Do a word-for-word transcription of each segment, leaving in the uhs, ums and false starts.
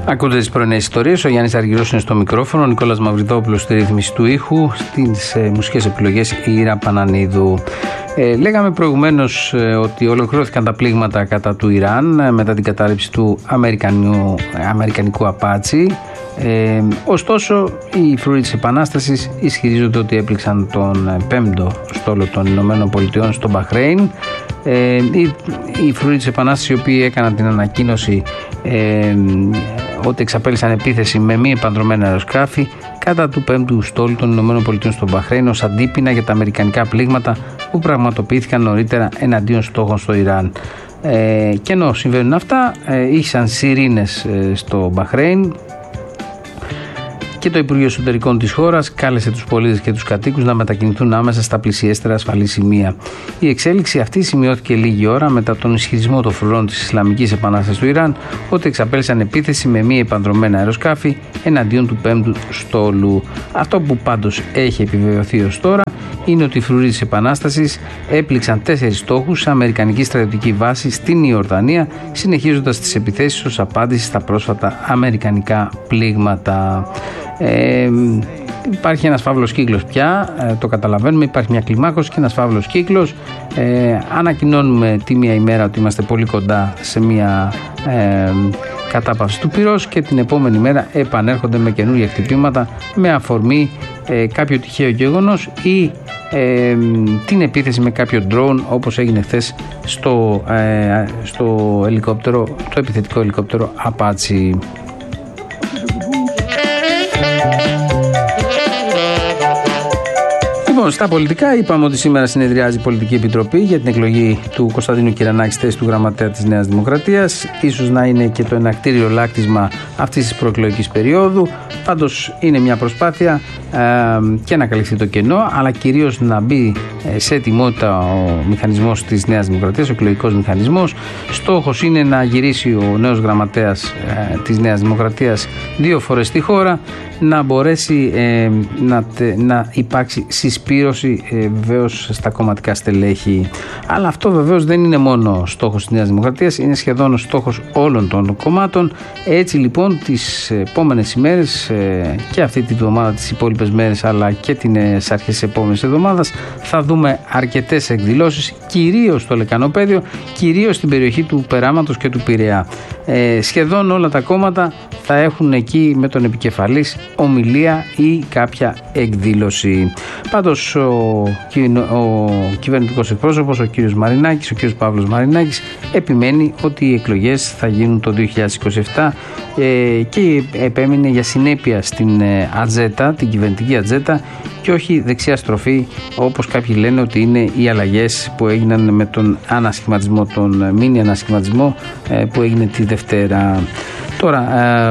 Ακούτε τις πρωινές ιστορίες. Ο Γιάννης Αργυρός είναι στο μικρόφωνο, ο Νικόλας Μαυριδόπουλος στη ρύθμιση του ήχου, στις ε, μουσικές επιλογές η Ήρα Πανανίδου. Ε, λέγαμε προηγουμένως ε, ότι ολοκληρώθηκαν τα πλήγματα κατά του Ιράν ε, μετά την κατάρριψη του Αμερικανικού, Αμερικανικού Απάτσι. Ε, ωστόσο, οι φρουροί της Επανάστασης ισχυρίζονται ότι έπληξαν τον πέμπτο στόλο των Ηνωμένων Πολιτειών στο Μπαχρέιν. Ε, οι, οι φρουροί της Επανάστασης, οι οποίοι έκαναν την ανακοίνωση ε, ότι εξαπέλυσαν επίθεση με μη επανδρομένα αεροσκάφη κατά του πέμπτου στόλου των Ηνωμένων Πολιτειών στο Μπαχρέιν ως αντίπεινα για τα αμερικανικά πλήγματα που πραγματοποιήθηκαν νωρίτερα εναντίον στόχων στο Ιράν. Ε, και ενώ συμβαίνουν αυτά, ε, είχαν σιρήνες ε, στο Μπαχρέιν. Και το Υπουργείο Εσωτερικών της χώρας κάλεσε τους πολίτες και τους κατοίκους να μετακινηθούν άμεσα στα πλησιέστερα ασφαλή σημεία. Η εξέλιξη αυτή σημειώθηκε λίγη ώρα μετά τον ισχυρισμό των φρουρών της Ισλαμικής Επανάστασης του Ιράν ότι εξαπέλυσαν επίθεση με μη επανδρομένα αεροσκάφη εναντίον του πέμπτου στόλου. Αυτό που πάντως έχει επιβεβαιωθεί ως τώρα είναι ότι οι φρουροί της Επανάστασης έπληξαν τέσσερις στόχους σε αμερικανική στρατιωτική βάση στην Ιορδανία, συνεχίζοντας τις επιθέσεις ως απάντηση στα πρόσφατα αμερικανικά πλήγματα. Ε, υπάρχει ένας φαύλος κύκλος πια, ε, το καταλαβαίνουμε, υπάρχει μια κλιμάκωση και ένας φαύλος κύκλος. Ε, ανακοινώνουμε τη μία ημέρα ότι είμαστε πολύ κοντά σε μια ε, κατάπαυση του πυρός και την επόμενη μέρα επανέρχονται με καινούργια χτυπήματα με αφορμή ε, κάποιο τυχαίο γεγονός ή ε, την επίθεση με κάποιο drone, όπως έγινε χθες στο, ε, στο ελικόπτερο, το επιθετικό ελικόπτερο Apache. Λοιπόν, στα πολιτικά είπαμε ότι σήμερα συνεδριάζει η Πολιτική Επιτροπή για την εκλογή του Κωνσταντίνου Κυρανάκη στη θέση του γραμματέα της Νέας Δημοκρατίας. Ίσως να είναι και το ενακτήριο λάκτισμα αυτής της προεκλογικής περίοδου. Πάντως είναι μια προσπάθεια ε, και να καλυφθεί το κενό, αλλά κυρίως να μπει σε ετοιμότητα ο μηχανισμός της Νέας Δημοκρατίας, ο εκλογικός μηχανισμός. Στόχος είναι να γυρίσει ο νέος γραμματέας ε, της Νέας Δημοκρατίας δύο φορές στη χώρα, να μπορέσει ε, να, να υπάρξει συσπήρωση ε, βεβαίως στα κομματικά στελέχη. Αλλά αυτό βεβαίως δεν είναι μόνο στόχος της Νέας Δημοκρατίας, είναι σχεδόν ο στόχος όλων των κομμάτων. Έτσι λοιπόν τις επόμενες ημέρες ε, και αυτή τη βδομάδα, τις υπόλοιπες μέρες, αλλά και τις αρχές της επόμενης εβδομάδας θα δούμε αρκετές εκδηλώσεις, κυρίως στο Λεκανοπέδιο, κυρίως στην περιοχή του Περάματος και του Πειραιά. Ε, σχεδόν όλα τα κόμματα θα έχουν εκεί με τον επικεφαλής ομιλία ή κάποια εκδήλωση. Πάντως ο, ο κυβερνητικός εκπρόσωπος, ο κύριος Μαρινάκης, ο κύριος Παύλος Μαρινάκης, επιμένει ότι οι εκλογές θα γίνουν το δύο χιλιάδες είκοσι επτά ε, και επέμεινε για συνέπεια στην ε, ατζέτα, την κυβερνητική ατζέτα, και όχι δεξιά στροφή όπως κάποιοι λένε ότι είναι οι αλλαγές που έγιναν με τον ανασχηματισμό, τον μίνι ανασχηματισμό ε, που έγινε τη Δευτέρα. Τώρα ε,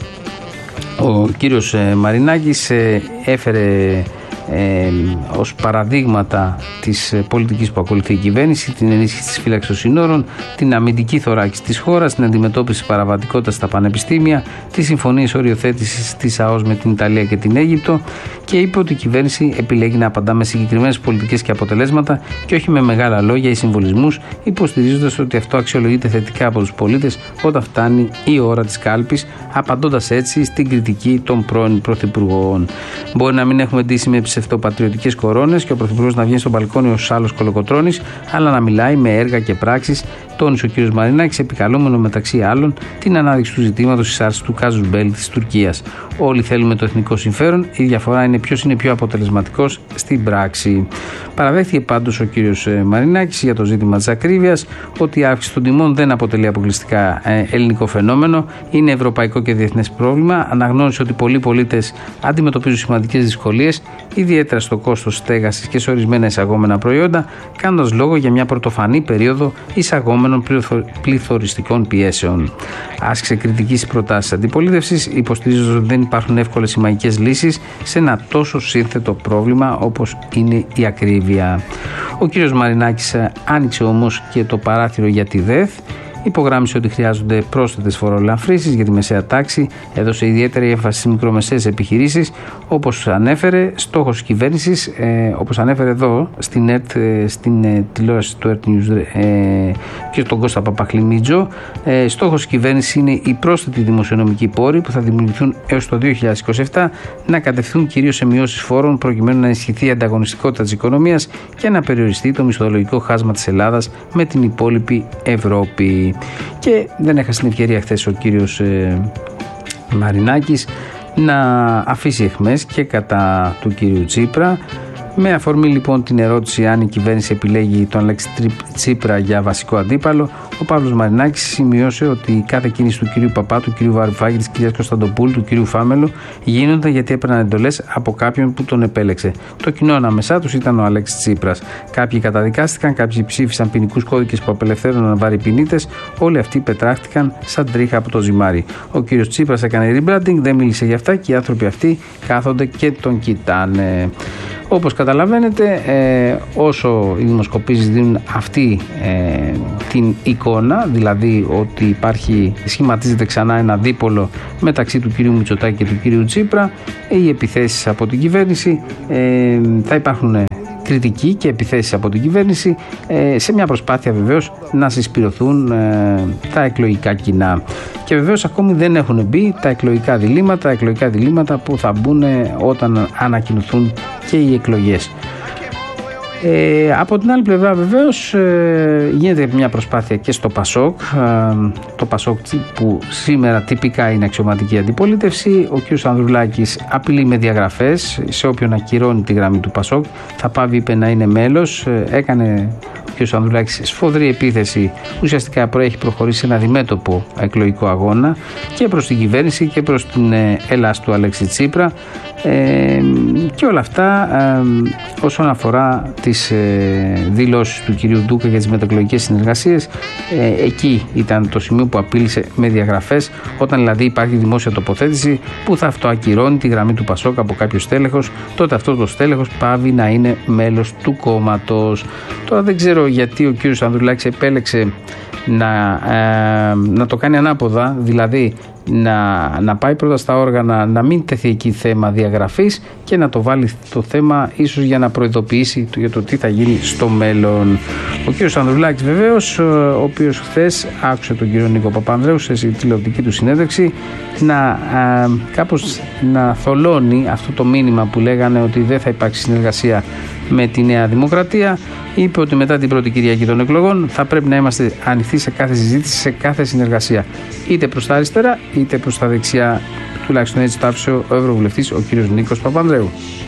ο κύριος Μαρινάκης ε, έφερε Ε, ως παραδείγματα της πολιτικής που ακολουθεί η κυβέρνηση την ενίσχυση της φύλαξης των συνόρων, την αμυντική θωράκιση της χώρας, την αντιμετώπιση παραβατικότητας στα πανεπιστήμια, τις συμφωνίες οριοθέτησης της ΑΟΣ με την Ιταλία και την Αίγυπτο, και είπε ότι η κυβέρνηση επιλέγει να απαντά με συγκεκριμένες πολιτικές και αποτελέσματα και όχι με μεγάλα λόγια ή συμβολισμούς, υποστηρίζοντας ότι αυτό αξιολογείται θετικά από τους πολίτες όταν φτάνει η ώρα της κάλπης, απαντώντας έτσι στην κριτική των πρώην πρωθυπουργών. Μπορεί να μην έχουμε ντύσει με ψευτοπατριωτικές κορώνες και ο πρωθυπουργός να βγαίνει στο μπαλκόνι ως άλλος κολοκοτρώνης, αλλά να μιλάει με έργα και πράξεις, τόνισε ο κ. Μαρινάκης, επικαλούμενο μεταξύ άλλων την ανάδειξη του ζητήματος της άρσης του κάζους μπέλι της Τουρκίας. Όλοι θέλουμε το εθνικό συμφέρον, η διαφορά είναι ποιος είναι πιο αποτελεσματικός στην πράξη. Παραδέχθηκε πάντως ο κ. Μαρινάκης για το ζήτημα της ακρίβειας ότι η αύξηση των τιμών δεν αποτελεί αποκλειστικά ελληνικό φαινόμενο, είναι ευρωπαϊκό και διεθνές πρόβλημα. Αναγνώρισε ότι πολλοί πολίτες αντιμετωπίζουν σημαντικές δυσκολίες, ιδιαίτερα στο κόστος στέγασης και σε ορισμένα εισαγόμενα προϊόντα, κάνοντας λόγο για μια πρωτοφανή περίοδο εισαγόμενων πληθωριστικών πιέσεων. Άσκησε κριτική στις προτάσεις αντιπολίτευσης, υποστηρίζοντας ότι δεν υπάρχουν εύκολες ή μαγικές λύσεις σε ένα τόσο σύνθετο πρόβλημα όπως είναι η ακρίβεια. Ο κύριος Μαρινάκης άνοιξε όμως και το παράθυρο για τη ΔΕΘ Υπογράμμισε ότι χρειάζονται πρόσθετες φοροελαφρύνσεις για τη μεσαία τάξη, έδωσε ιδιαίτερη έμφαση στις μικρομεσαίες επιχειρήσεις, όπως ανέφερε, στόχος της κυβέρνησης, ε, όπως ανέφερε εδώ στην, ΕΡΤ, ε, στην ε, τηλεόραση του ΕΡΤ News ε, και τον Κώστα Παπαχλημίτζο, ε, στόχος της κυβέρνησης είναι οι πρόσθετοι δημοσιονομικοί πόροι που θα δημιουργηθούν έως το δύο χιλιάδες είκοσι επτά να κατευθυνθούν κυρίως σε μειώσεις φόρων προκειμένου να ενισχυθεί η ανταγωνιστικότητα της οικονομίας και να περιοριστεί το μισθολογικό χάσμα της Ελλάδας με την υπόλοιπη Ευρώπη. Και δεν έχασε την ευκαιρία χθες ο κύριος ε, Μαρινάκης να αφήσει αιχμές και κατά του κύριου Τσίπρα. Με αφορμή λοιπόν την ερώτηση αν η κυβέρνηση επιλέγει τον Αλέξη Τσίπρα για βασικό αντίπαλο, ο Παύλος Μαρινάκης σημειώσε ότι κάθε κίνηση του κυρίου Παπά, του κυρίου Βαρουφάκη, της κυρίας Κωνσταντοπούλου, του κυρίου Φάμελου γίνονταν γιατί έπαιρναν εντολές από κάποιον που τον επέλεξε. Το κοινό ανάμεσά τους ήταν ο Αλέξης Τσίπρας. Κάποιοι καταδικάστηκαν, κάποιοι ψήφισαν ποινικούς κώδικες που απελευθέρωναν βαρυπινίτες, όλοι αυτοί πετράχτηκαν σαν τρίχα από το ζυμάρι. Ο κύριος Τσίπρας έκανε rebranding, δεν μίλησε για αυτά και οι άνθρωποι αυτοί κάθονται και τον κοιτάνε. Όπως καταλαβαίνετε, ε, όσο οι δημοσκοπήσεις δίνουν αυτή ε, την εικόνα, δηλαδή ότι υπάρχει, σχηματίζεται ξανά ένα δίπολο μεταξύ του κυρίου Μητσοτάκη και του κυρίου Τσίπρα, οι επιθέσεις από την κυβέρνηση, ε, θα υπάρχουν κριτική και επιθέσεις από την κυβέρνηση ε, σε μια προσπάθεια βεβαίως να συσπηρωθούν ε, τα εκλογικά κοινά. Και βεβαίως ακόμη δεν έχουν μπει τα εκλογικά διλήμματα, τα εκλογικά διλήμματα που θα μπουν όταν ανακοινωθούν και οι εκλογές. Ε, από την άλλη πλευρά βεβαίως ε, γίνεται μια προσπάθεια και στο Πασόκ, ε, το Πασόκ που σήμερα τυπικά είναι αξιωματική αντιπολίτευση. Ο κ. Ανδρουλάκης απειλεί με διαγραφές σε όποιον ακυρώνει τη γραμμή του Πασόκ. Θα πάβει, είπε, να είναι μέλος. Ε, έκανε ο κ. Ανδρουλάκης σφοδρή επίθεση, ουσιαστικά προέχει προχωρήσει σε ένα διμέτωπο εκλογικό αγώνα και προς την κυβέρνηση και προς την ε, Ελλάς του Αλέξη Τσίπρα. Ε, και όλα αυτά ε, όσον αφορά τις ε, δηλώσεις του κυρίου Ντούκα για τις μεταεκλογικές συνεργασίες, ε, εκεί ήταν το σημείο που απείλησε με διαγραφές, όταν δηλαδή υπάρχει δημόσια τοποθέτηση που θα αυτοακυρώνει τη γραμμή του Πασόκ από κάποιο στέλεχος, τότε αυτό το στέλεχος πάβει να είναι μέλος του κόμματος. Τώρα δεν ξέρω γιατί ο κύριος Ανδρουλάκης επέλεξε να, ε, να το κάνει ανάποδα, δηλαδή να, να πάει πρώτα στα όργανα, να μην τεθεί εκεί θέμα διαγραφής και να το βάλει το θέμα ίσως για να προειδοποιήσει για το τι θα γίνει στο μέλλον. Ο κύριος Ανδρουλάκης βεβαίως, ο οποίος χθες άκουσε τον κύριο Νίκο Παπανδρέου σε τηλεοπτική του συνέντευξη να ε, κάπως να θολώνει αυτό το μήνυμα που λέγανε ότι δεν θα υπάρξει συνεργασία με τη Νέα Δημοκρατία. Είπε ότι μετά την πρώτη Κυριακή των εκλογών θα πρέπει να είμαστε ανοιχτοί σε κάθε συζήτηση, σε κάθε συνεργασία, είτε προς τα αριστερά είτε προς τα δεξιά. Τουλάχιστον έτσι το άφησε ο Ευρωβουλευτής ο κύριος Νίκος Παπανδρέου.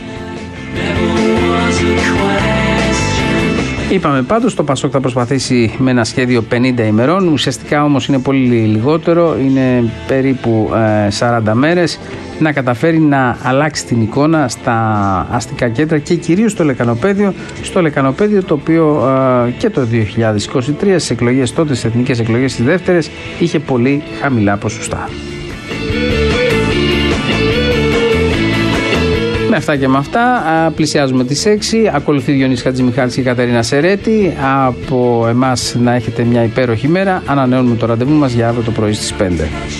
Είπαμε πάντως, το Πασόκ θα προσπαθήσει με ένα σχέδιο πενήντα ημερών, ουσιαστικά όμως είναι πολύ λιγότερο, είναι περίπου ε, σαράντα μέρες, να καταφέρει να αλλάξει την εικόνα στα αστικά κέντρα και κυρίως στο Λεκανοπαίδιο, στο Λεκανοπαίδιο το οποίο ε, και το δύο χιλιάδες είκοσι τρία στις εκλογές τότε, στις εθνικές εκλογές στις δεύτερες, είχε πολύ χαμηλά ποσοστά. Με αυτά και με αυτά πλησιάζουμε τις έξι. Ακολουθεί Διονύσης Χατζημιχάλης και Κατερίνα Σερέτη. Από εμάς να έχετε μια υπέροχη μέρα. Ανανεώνουμε το ραντεβού μας για αύριο το πρωί στις πέντε.